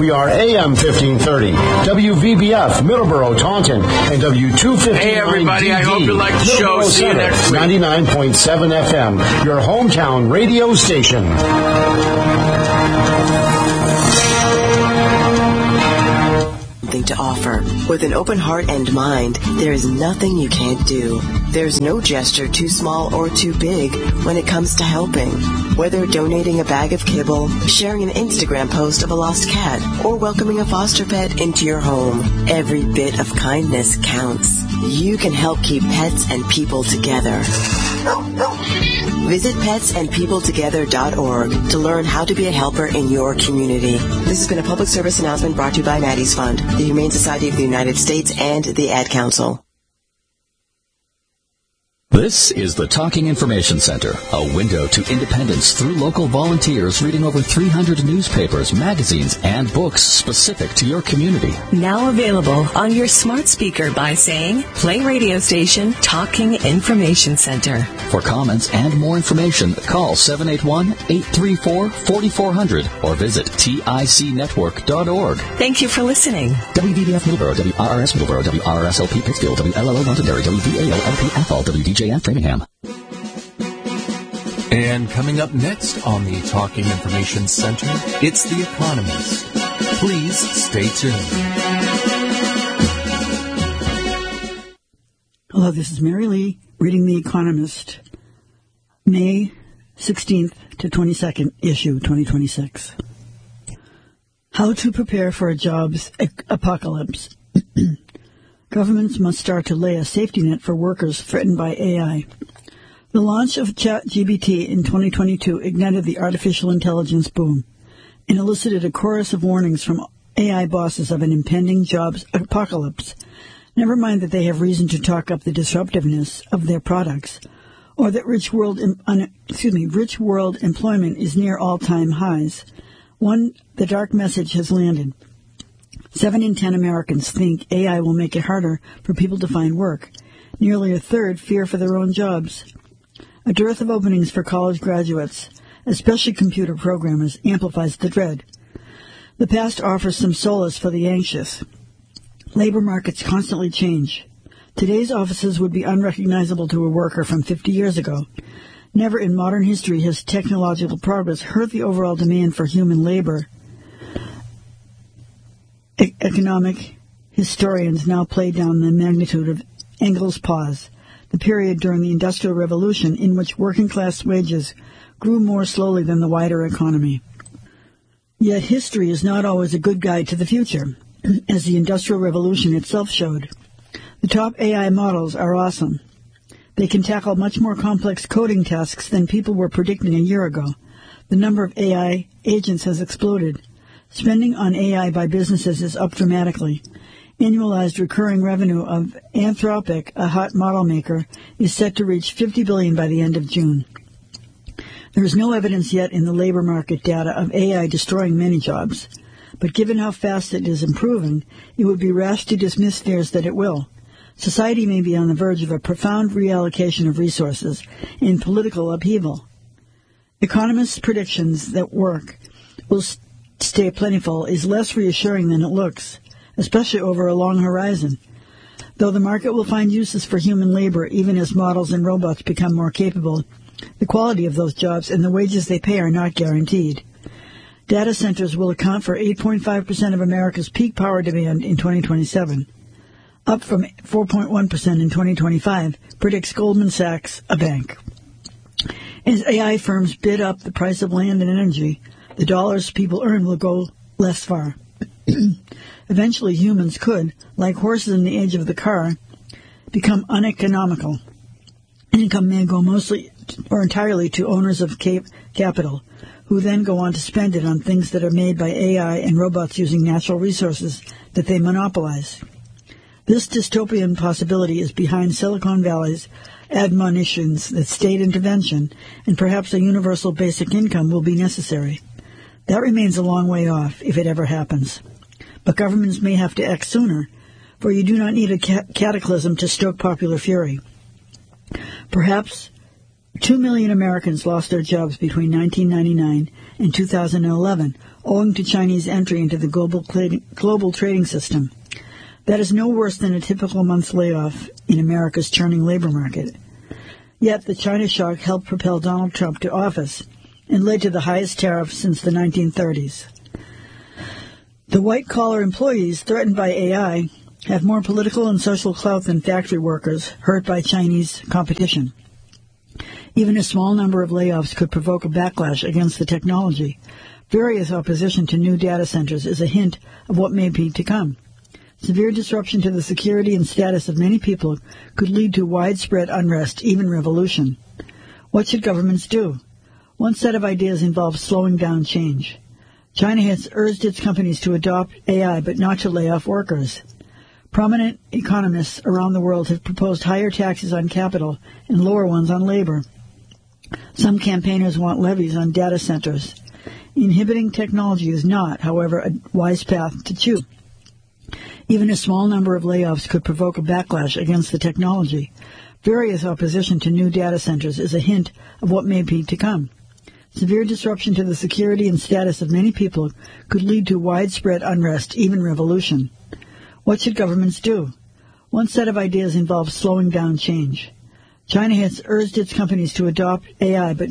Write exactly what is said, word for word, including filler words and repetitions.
W R A M fifteen thirty, W V B F, Middleborough, Taunton, and W two fifty-nine Hey, everybody, D D, I hope you like the show. Middleborough See you Center, next week. ninety-nine point seven F M, your hometown radio station. To offer. With an open heart and mind, there is nothing you can't do. There's no gesture too small or too big when it comes to helping. Whether donating a bag of kibble, sharing an Instagram post of a lost cat, or welcoming a foster pet into your home, every bit of kindness counts. You can help keep pets and people together. Visit pets and people together dot org to learn how to be a helper in your community. This has been a public service announcement brought to you by Maddie's Fund, the Humane Society of the United States, and the Ad Council. This is the Talking Information Center, a window to independence through local volunteers reading over three hundred newspapers, magazines, and books specific to your community. Now available on your smart speaker by saying, play radio station Talking Information Center. For comments and more information, call seven eight one, eight three four, four four zero zero or visit tic network dot org. Thank you for listening. W V B F Middleborough, W R R S Middleborough, W R R S L P Pittsfield, W L L O Londonderry, W V A L L P Athol, W D J and Framingham. And coming up next on the Talking Information Center, it's The Economist. Please stay tuned. Hello, this is Mary Lee reading The Economist, May sixteenth to twenty-second, issue twenty twenty-six. How to prepare for a jobs apocalypse. Governments must start to lay a safety net for workers threatened by A I. The launch of ChatGPT in twenty twenty-two ignited the artificial intelligence boom and elicited a chorus of warnings from A I bosses of an impending jobs apocalypse. Never mind that they have reason to talk up the disruptiveness of their products, or that rich world, un, excuse me, rich world employment is near all-time highs. One, the dark message has landed. Seven in ten Americans think A I will make it harder for people to find work. Nearly a third fear for their own jobs. A dearth of openings for college graduates, especially computer programmers, amplifies the dread. The past offers some solace for the anxious. Labor markets constantly change. Today's offices would be unrecognizable to a worker from fifty years ago. Never in modern history has technological progress hurt the overall demand for human labor. E- economic historians now play down the magnitude of Engels' pause, the period during the Industrial Revolution in which working-class wages grew more slowly than the wider economy. Yet history is not always a good guide to the future, as the Industrial Revolution itself showed. The top A I models are awesome. They can tackle much more complex coding tasks than people were predicting a year ago. The number of A I agents has exploded. Spending on A I by businesses is up dramatically. Annualized recurring revenue of Anthropic, a hot model maker, is set to reach fifty billion dollars by the end of June. There is no evidence yet in the labor market data of A I destroying many jobs, but given how fast it is improving, it would be rash to dismiss fears that it will. Society may be on the verge of a profound reallocation of resources and political upheaval. Economists' predictions that work will stay plentiful is less reassuring than it looks, especially over a long horizon. Though the market will find uses for human labor even as models and robots become more capable, the quality of those jobs and the wages they pay are not guaranteed. Data centers will account for eight point five percent of America's peak power demand in twenty twenty-seven, up from four point one percent in twenty twenty-five, predicts Goldman Sachs, a bank. As A I firms bid up the price of land and energy, the dollars people earn will go less far. Eventually, humans could, like horses in the age of the car, become uneconomical. Income may go mostly or entirely to owners of cap- capital, who then go on to spend it on things that are made by A I and robots using natural resources that they monopolize. This dystopian possibility is behind Silicon Valley's admonitions that state intervention and perhaps a universal basic income will be necessary. That remains a long way off, if it ever happens. But governments may have to act sooner, for you do not need a ca- cataclysm to stoke popular fury. Perhaps two million Americans lost their jobs between nineteen ninety-nine in two thousand eleven, owing to Chinese entry into the global, global trading system. That is no worse than a typical month's layoff in America's churning labor market. Yet the China shock helped propel Donald Trump to office and led to the highest tariff since the nineteen thirties. The white-collar employees threatened by A I have more political and social clout than factory workers hurt by Chinese competition. Even a small number of layoffs could provoke a backlash against the technology. Various opposition to new data centers is a hint of what may be to come. Severe disruption to the security and status of many people could lead to widespread unrest, even revolution. What should governments do? One set of ideas involves slowing down change. China has urged its companies to adopt A I, but not to lay off workers. Prominent economists around the world have proposed higher taxes on capital and lower ones on labor. Some campaigners want levies on data centers. Inhibiting technology is not, however, a wise path to choose. Even a small number of layoffs could provoke a backlash against the technology. Various opposition to new data centers is a hint of what may be to come. Severe disruption to the security and status of many people could lead to widespread unrest, even revolution. What should governments do? One set of ideas involves slowing down change. China has urged its companies to adopt A I, but